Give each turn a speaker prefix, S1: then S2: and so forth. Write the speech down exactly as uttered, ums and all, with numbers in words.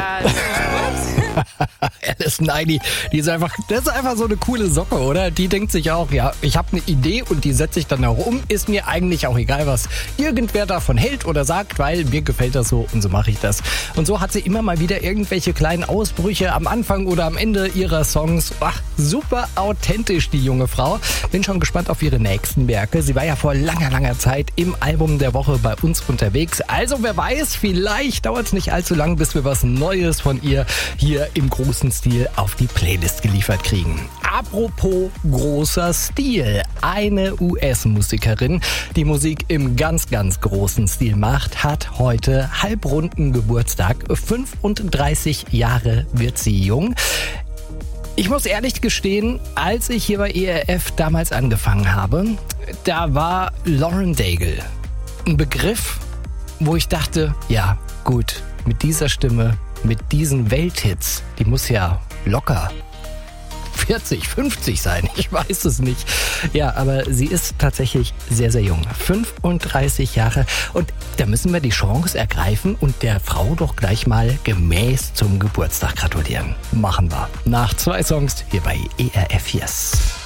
S1: Alice Niney, die ist einfach, das ist einfach so eine coole Socke, oder? Die denkt sich auch, ja, ich habe eine Idee und die setze ich dann auch um. Ist mir eigentlich auch egal, was irgendwer davon hält oder sagt, weil mir gefällt das so und so mache ich das. Und so hat sie immer mal wieder irgendwelche kleinen Ausbrüche am Anfang oder am Ende ihrer Songs. Ach, super authentisch, die junge Frau. Bin schon gespannt auf ihre nächsten Werke. Sie war ja vor langer, langer Zeit im Album der Woche bei uns unterwegs. Also wer weiß, vielleicht dauert es nicht allzu lang, bis wir was Neues von ihr hier im großen Stil auf die Playlist geliefert kriegen. Apropos großer Stil. Eine U S-Musikerin, die Musik im ganz, ganz großen Stil macht, hat heute halbrunden Geburtstag. fünfunddreißig Jahre wird sie jung. Ich muss ehrlich gestehen, als ich hier bei E R F damals angefangen habe, da war Lauren Daigle ein Begriff, wo ich dachte, ja gut, mit dieser Stimme, mit diesen Welthits, die muss ja locker vierzig, fünfzig sein, ich weiß es nicht. Ja, aber sie ist tatsächlich sehr, sehr jung. fünfunddreißig Jahre. Und da müssen wir die Chance ergreifen und der Frau doch gleich mal gemäß zum Geburtstag gratulieren. Machen wir. Nach zwei Songs hier bei E R F Yes.